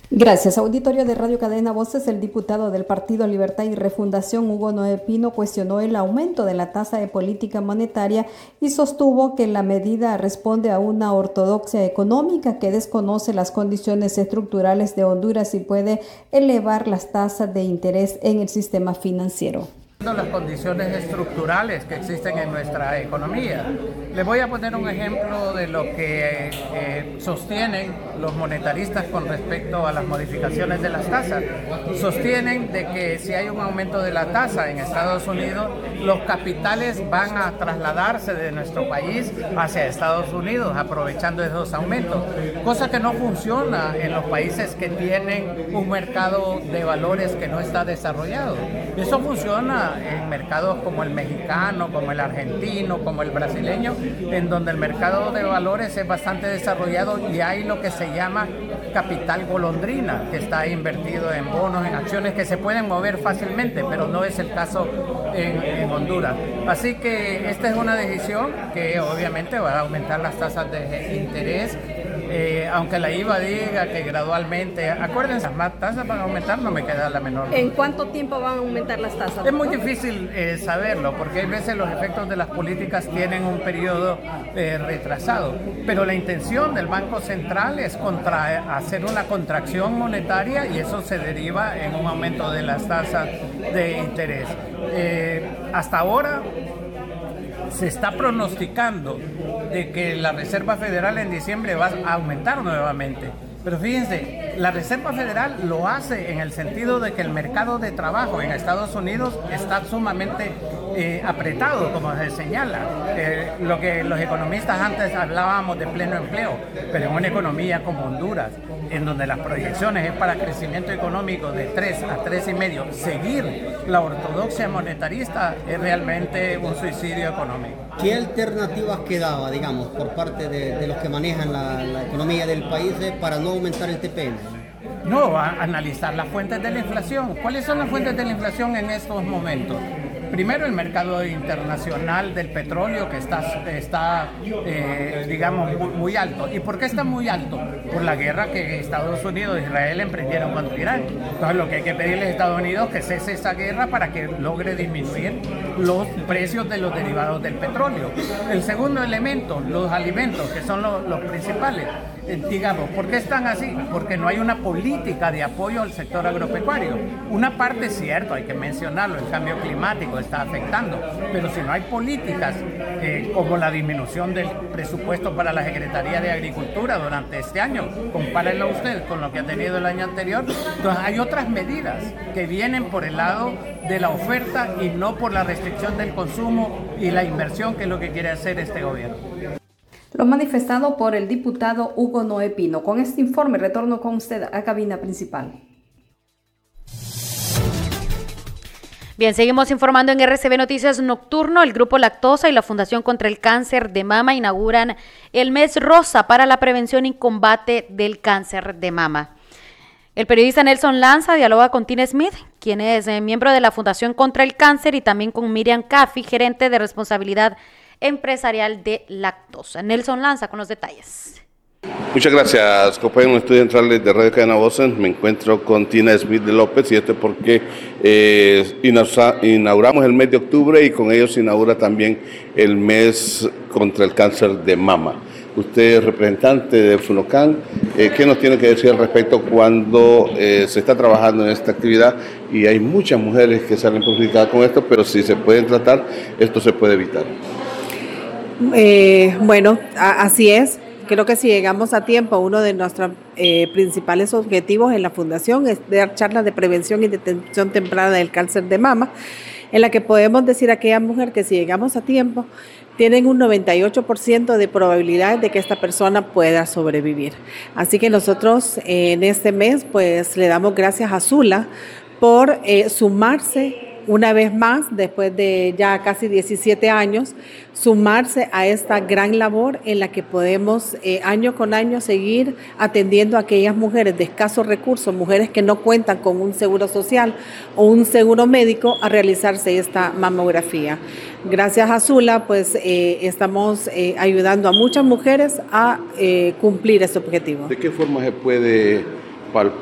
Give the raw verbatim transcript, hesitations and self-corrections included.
Gracias. Auditorio de Radio Cadena Voces, el diputado del Partido Libertad y Refundación, Hugo Noé Pino, cuestionó el aumento de la tasa de política monetaria y sostuvo que la medida responde a una ortodoxia económica que desconoce las condiciones estructurales de Honduras y puede elevar las tasas de interés en el sistema financiero. Las condiciones estructurales que existen en nuestra economía. Les voy a poner un ejemplo de lo que eh, sostienen los monetaristas con respecto a las modificaciones de las tasas. Sostienen de que si hay un aumento de la tasa en Estados Unidos, los capitales van a trasladarse de nuestro país hacia Estados Unidos, aprovechando esos aumentos, cosa que no funciona en los países que tienen un mercado de valores que no está desarrollado. Eso funciona en mercados como el mexicano, como el argentino, como el brasileño, en donde el mercado de valores es bastante desarrollado y hay lo que se llama capital golondrina, que está invertido en bonos, en acciones que se pueden mover fácilmente, pero no es el caso en, en Honduras. Así que esta es una decisión que obviamente va a aumentar las tasas de interés. Eh, aunque la I V A diga que gradualmente, acuérdense, las más tasas van a aumentar, no me queda la menor. ¿En cuánto tiempo van a aumentar las tasas? Es muy difícil eh, saberlo, porque hay veces los efectos de las políticas tienen un periodo eh, retrasado, pero la intención del Banco Central es contra, hacer una contracción monetaria y eso se deriva en un aumento de las tasas de interés. Eh, hasta ahora se está pronosticando de que la Reserva Federal en diciembre va a aumentar nuevamente. Pero fíjense, la Reserva Federal lo hace en el sentido de que el mercado de trabajo en Estados Unidos está sumamente eh, apretado, como se señala. Eh, lo que los economistas antes hablábamos de pleno empleo, pero en una economía como Honduras, en donde las proyecciones es para crecimiento económico de tres a tres y medio, seguir la ortodoxia monetarista es realmente un suicidio económico. ¿Qué alternativas quedaba, digamos, por parte de, de los que manejan la, la economía del país para no aumentar el T P M? No, a analizar las fuentes de la inflación. ¿Cuáles son las fuentes de la inflación en estos momentos? Primero, el mercado internacional del petróleo que está, está eh, digamos, muy, muy alto. ¿Y por qué está muy alto? Por la guerra que Estados Unidos e Israel emprendieron contra Irán. Entonces, lo que hay que pedirle a Estados Unidos es que cese esa guerra para que logre disminuir los precios de los derivados del petróleo. El segundo elemento, los alimentos, que son los, los principales. Eh, digamos, ¿por qué están así? Porque no hay una política de apoyo al sector agropecuario. Una parte es cierto, hay que mencionarlo, el cambio climático está afectando, pero si no hay políticas eh, como la disminución del presupuesto para la Secretaría de Agricultura durante este año, compárenlo usted con lo que ha tenido el año anterior, entonces hay otras medidas que vienen por el lado de la oferta y no por la restricción del consumo y la inversión, que es lo que quiere hacer este gobierno. Lo manifestado por el diputado Hugo Noé Pino. Con este informe retorno con usted a cabina principal. Bien, seguimos informando en R C B Noticias Nocturno. El Grupo Lactosa y la Fundación contra el Cáncer de Mama inauguran el mes rosa para la prevención y combate del cáncer de mama. El periodista Nelson Lanza dialoga con Tina Smith, quien es eh, miembro de la Fundación contra el Cáncer, y también con Miriam Caffi, gerente de responsabilidad empresarial de Lactosa. Nelson Lanza con los detalles. Muchas gracias, compañeros estudiantes de Radio Cadena Voces. Me encuentro con Tina Smith de López y esto es porque eh, inauguramos el mes de octubre y con ello se inaugura también el mes contra el cáncer de mama. Usted es representante de FUNOCAN, eh, ¿qué nos tiene que decir al respecto cuando eh, se está trabajando en esta actividad? Y hay muchas mujeres que salen perjudicadas con esto, pero si se pueden tratar, esto se puede evitar. Eh, bueno, a, así es. Creo que si llegamos a tiempo, uno de nuestros eh, principales objetivos en la Fundación es dar charlas de prevención y detección temprana del cáncer de mama, en la que podemos decir a aquella mujer que si llegamos a tiempo, tienen un noventa y ocho por ciento de probabilidad de que esta persona pueda sobrevivir. Así que nosotros eh, en este mes pues le damos gracias a Zula por eh, sumarse una vez más, después de ya casi diecisiete años, sumarse a esta gran labor en la que podemos eh, año con año seguir atendiendo a aquellas mujeres de escasos recursos, mujeres que no cuentan con un seguro social o un seguro médico, a realizarse esta mamografía. Gracias a Zula, pues eh, estamos eh, ayudando a muchas mujeres a eh, cumplir este objetivo. ¿De qué forma se puede palpar